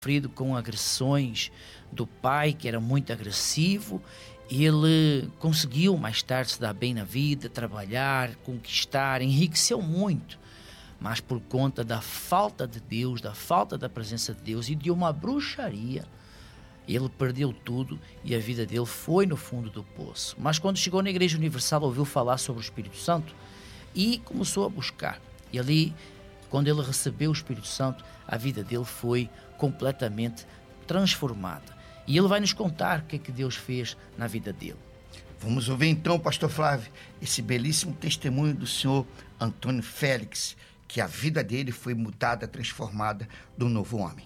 sofrido com agressões do pai, que era muito agressivo. Ele conseguiu mais tarde se dar bem na vida, trabalhar, conquistar, enriqueceu muito. Mas por conta da falta de Deus, da falta da presença de Deus e de uma bruxaria, ele perdeu tudo e a vida dele foi no fundo do poço. Mas quando chegou na Igreja Universal, ouviu falar sobre o Espírito Santo e começou a buscar. E ali, quando ele recebeu o Espírito Santo, a vida dele foi completamente transformada. E ele vai nos contar o que é que Deus fez na vida dele. Vamos ouvir então, pastor Flávio, esse belíssimo testemunho do senhor Antônio Félix, que a vida dele foi mudada, transformada de um novo homem.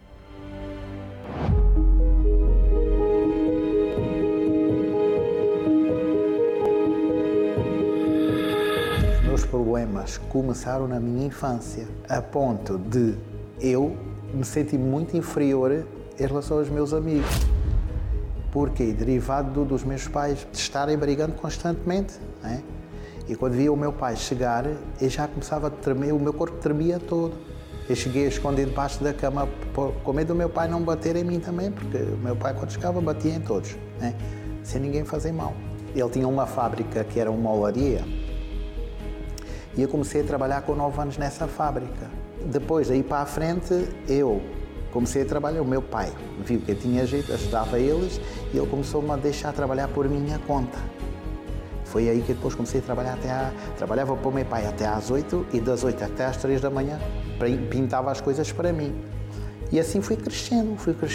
Os meus problemas começaram na minha infância, a ponto de eu me sentir muito inferior em relação aos meus amigos. Porque derivado dos meus pais de estarem brigando constantemente, né? E quando via o meu pai chegar, eu já começava a tremer, o meu corpo tremia todo. Eu cheguei a esconder debaixo da cama com medo do meu pai não bater em mim também, porque o meu pai quando chegava batia em todos, né? Sem ninguém fazer mal. Ele tinha uma fábrica que era uma olaria e eu comecei a trabalhar com 9 anos nessa fábrica. Depois, daí para a frente, eu comecei a trabalhar. O meu pai viu que eu tinha jeito, ajudava eles e ele começou-me a deixar trabalhar por minha conta. Foi aí que depois comecei a trabalhar trabalhava para o meu pai até às 8 e das 8 até às 3 da manhã, pintava as coisas para mim. E assim fui crescendo.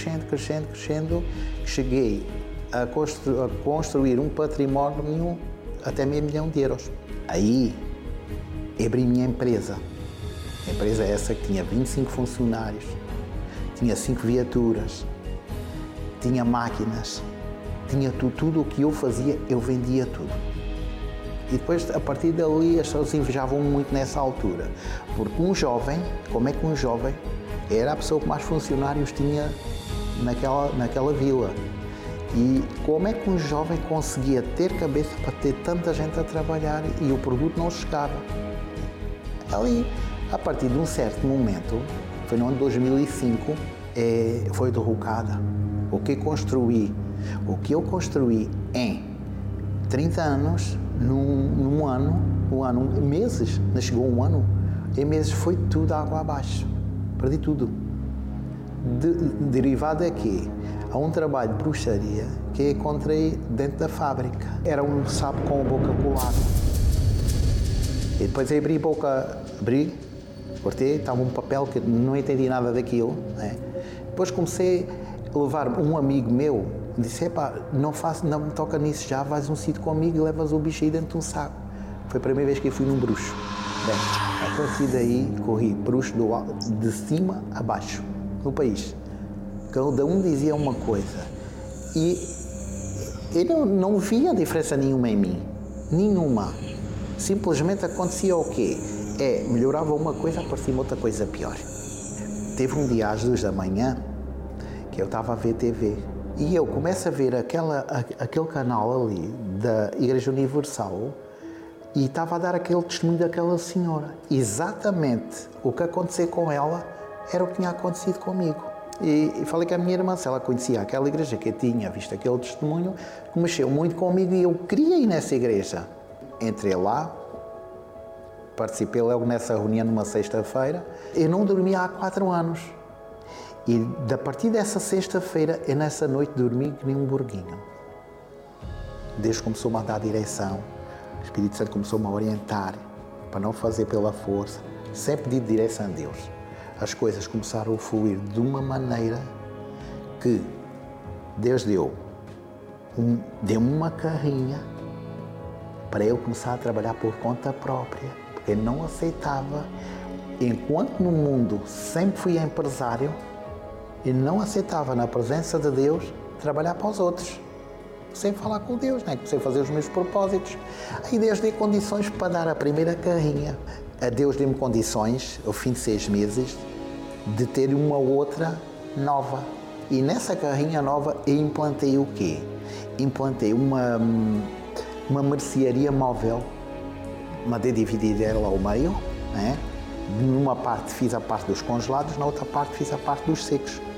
Cheguei a construir um património até meio milhão de euros. Aí, abri minha empresa. A empresa é essa que tinha 25 funcionários, tinha 5 viaturas, tinha máquinas, tinha tudo o que eu fazia, eu vendia tudo. E depois, a partir dali, as pessoas invejavam muito nessa altura. Porque um jovem, como é que um jovem era a pessoa que mais funcionários tinha naquela vila? E como é que um jovem conseguia ter cabeça para ter tanta gente a trabalhar e o produto não chegava? Ali, a partir de um certo momento, foi no ano de 2005, foi derrocada. O que eu construí em 30 anos, num ano, meses, não chegou um ano, em meses foi tudo água abaixo. Perdi tudo. Derivado aqui, há um trabalho de bruxaria que encontrei dentro da fábrica. Era um sapo com a boca colada. E depois cortei, estava um papel que não entendi nada daquilo, né? Depois comecei a levar um amigo meu, disse, não me toca nisso já, vais a um sítio comigo e levas o bicho aí dentro de um saco. Foi a primeira vez que eu fui num bruxo. Bem, a partir daí corri bruxo de cima a baixo, no país. Cada um dizia uma coisa. E eu não via diferença nenhuma em mim. Nenhuma. Simplesmente acontecia o quê? Melhorava uma coisa, aparecia outra coisa pior. Teve um dia às 2 da manhã que eu estava a ver TV e eu começo a ver aquele canal ali da Igreja Universal e estava a dar aquele testemunho daquela senhora. Exatamente o que aconteceu com ela era o que tinha acontecido comigo. E falei com a minha irmã, se ela conhecia aquela igreja que eu tinha visto aquele testemunho, que mexeu muito comigo e eu queria ir nessa igreja. Entrei lá, participei logo nessa reunião numa sexta-feira. Eu não dormia há 4 anos. E a partir dessa sexta-feira, eu nessa noite dormi que nem um burguinho. Deus começou-me a dar direção. O Espírito Santo começou-me a orientar para não fazer pela força. Sempre pedi direção a Deus. As coisas começaram a fluir de uma maneira que Deus deu-me uma carrinha para eu começar a trabalhar por conta própria. Porque eu não aceitava, enquanto no mundo sempre fui empresário, eu não aceitava na presença de Deus trabalhar para os outros. Sem falar com Deus, né? Sem fazer os meus propósitos. Aí Deus deu condições para dar a primeira carrinha. A Deus deu-me condições, ao fim de 6 meses, de ter uma outra nova. E nessa carrinha nova eu implantei o quê? Implantei uma mercearia móvel. Mandei dividir ela ao meio, né? Numa parte fiz a parte dos congelados, na outra parte fiz a parte dos secos.